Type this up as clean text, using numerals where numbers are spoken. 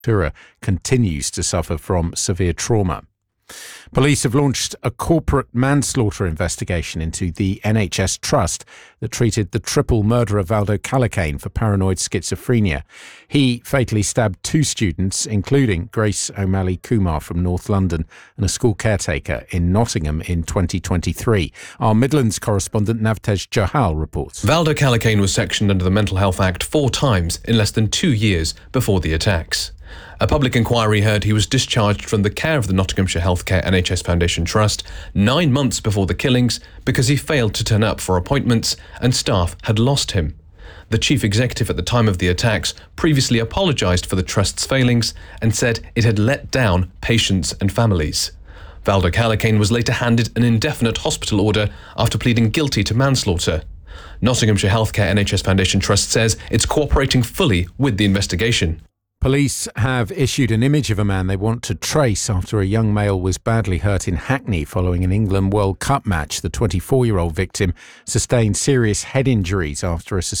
Tura continues to suffer from severe trauma. Police have launched a corporate manslaughter investigation into the NHS trust that treated the triple murderer Valdo Calocane for paranoid schizophrenia. He fatally stabbed 2 students, including Grace O'Malley Kumar from North London and a school caretaker in Nottingham in 2023. Our Midlands correspondent Navtej Johal reports. Valdo Calocane was sectioned under the Mental Health Act 4 times in less than 2 years before the attacks. A public inquiry heard he was discharged from the care of the Nottinghamshire Healthcare NHS Foundation Trust 9 months before the killings because he failed to turn up for appointments and staff had lost him. The chief executive at the time of the attacks previously apologised for the trust's failings and said it had let down patients and families. Valdo Calocane was later handed an indefinite hospital order after pleading guilty to manslaughter. Nottinghamshire Healthcare NHS Foundation Trust says it's cooperating fully with the investigation. Police have issued an image of a man they want to trace after a young male was badly hurt in Hackney following an England World Cup match. The 24-year-old victim sustained serious head injuries after a